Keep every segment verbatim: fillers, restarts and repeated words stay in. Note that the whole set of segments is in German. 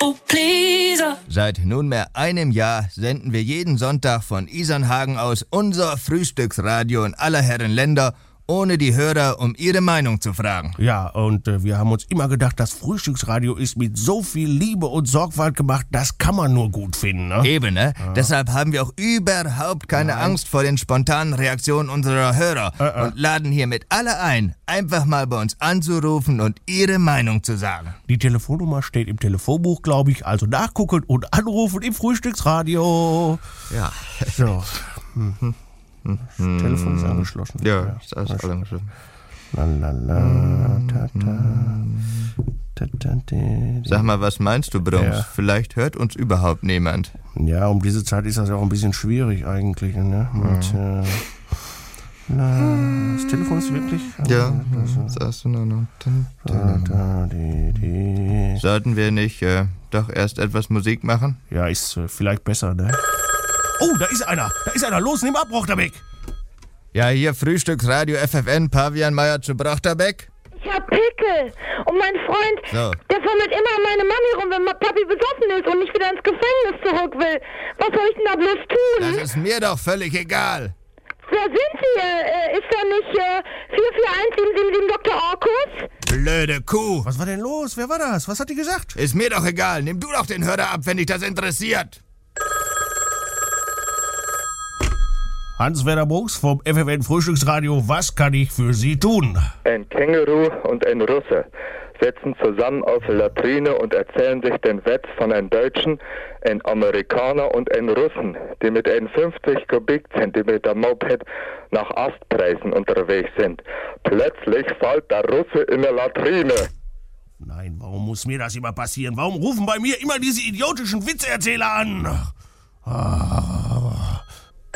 people pleaser. Seit nunmehr einem Jahr senden wir jeden Sonntag von Isernhagen aus unser Frühstücksradio in aller Herren Länder, ohne die Hörer um ihre Meinung zu fragen. Ja, und äh, wir haben uns immer gedacht, das Frühstücksradio ist mit so viel Liebe und Sorgfalt gemacht, das kann man nur gut finden, ne? Eben, ne? Ja. Deshalb haben wir auch überhaupt keine Nein. Angst vor den spontanen Reaktionen unserer Hörer äh, äh. und laden hiermit alle ein, einfach mal bei uns anzurufen und ihre Meinung zu sagen. Die Telefonnummer steht im Telefonbuch, glaube ich, also nachgucken und anrufen im Frühstücksradio. Ja. So. Hm. Das Telefon ist angeschlossen. Ja, ja, ist alles angeschlossen. Lalala, tata, tata, Sag mal, was meinst du, Brunks? Ja. Vielleicht hört uns überhaupt niemand. Ja, um diese Zeit ist das auch ein bisschen schwierig eigentlich, ne? Mit, ja. äh, na, das Telefon ist wirklich... Ja, das sagst du noch. Sollten wir nicht äh, doch erst etwas Musik machen? Ja, ist äh, vielleicht besser, ne? Oh, da ist einer, da ist einer. Los, nimm ab, Brochterbeck. Ja, hier Frühstücksradio F F N, Pavian Meier zu Brochterbeck. Ich hab Pickel. Und mein Freund, so. der fummelt immer an meine Mami rum, wenn Papi besoffen ist und nicht wieder ins Gefängnis zurück will. Was soll ich denn da bloß tun? Das ist mir doch völlig egal. Wer sind Sie? Äh, ist da nicht äh, vier vier eins sieben sieben sieben Doktor Orkus? Blöde Kuh. Was war denn los? Wer war das? Was hat die gesagt? Ist mir doch egal. Nimm du doch den Hörer ab, wenn dich das interessiert. Hans-Werner Brunks vom F F N Frühstücksradio, was kann ich für Sie tun? Ein Känguru und ein Russe sitzen zusammen auf der Latrine und erzählen sich den Witz von einem Deutschen, einem Amerikaner und einem Russen, die mit einem fünfzig Kubikzentimeter Moped nach Astpreisen unterwegs sind. Plötzlich fällt der Russe in der Latrine. Nein, warum muss mir das immer passieren? Warum rufen bei mir immer diese idiotischen Witzeerzähler an? Ah.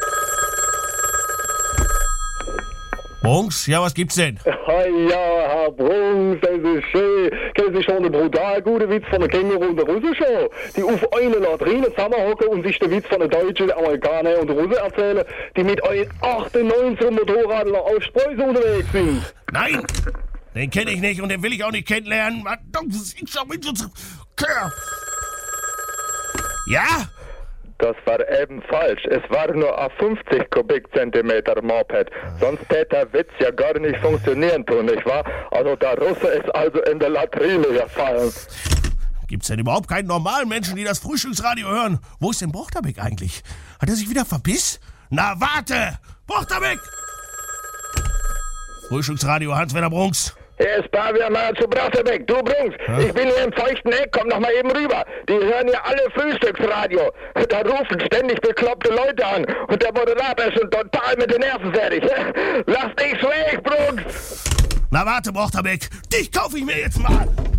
Brunks, ja, was gibt's denn? Ja, Herr Brunks, das ist schön. Kennen Sie schon den brutal guten Witz von der Känguru und der Russe schon? Die auf einer Latrine zusammenhocken und sich den Witz von den Deutschen, den Amerikaner und den Russen erzählen, die mit einem achtundneunziger Motorrad auf Spreußen unterwegs sind. Nein, den kenne ich nicht und den will ich auch nicht kennenlernen. Ja? Das war eben falsch. Es war nur ein fünfzig Kubikzentimeter Moped. Sonst hätte der Witz ja gar nicht funktionieren tun, nicht wahr? Also der Russe ist also in der Latrine gefallen. Gibt's denn überhaupt keinen normalen Menschen, die das Frühstücksradio hören? Wo ist denn Brochterbeck eigentlich? Hat er sich wieder verbiss? Na warte! Brochterbeck! Frühstücksradio Hans-Werner Brunks. Hier ist Pavian Meier zu Brochterbeck. Du Brunks, ja? Ich bin hier im feuchten Eck, komm doch mal eben rüber. Die hören ja alle Frühstücksradio. Da rufen ständig bekloppte Leute an. Und der Moderator ist schon total mit den Nerven fertig. Lass dich weg, Brunks! Na warte, Brochterbeck, dich kaufe ich mir jetzt mal!